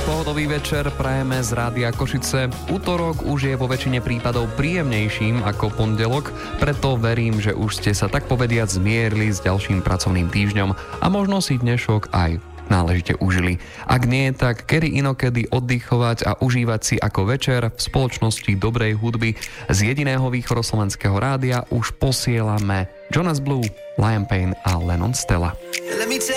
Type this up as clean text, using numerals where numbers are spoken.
Pohodový večer prajeme z Rádia Košice. Utorok už je vo väčšine prípadov príjemnejším ako pondelok, preto verím, že už ste sa tak povediac zmierili s ďalším pracovným týždňom a možno si dnešok aj náležite užili. Ak nie, tak kedy inokedy oddychovať a užívať si ako večer v spoločnosti dobrej hudby z jediného východoslovenského rádia už posielame Jonas Blue, Liam Payne a Lennon Stella.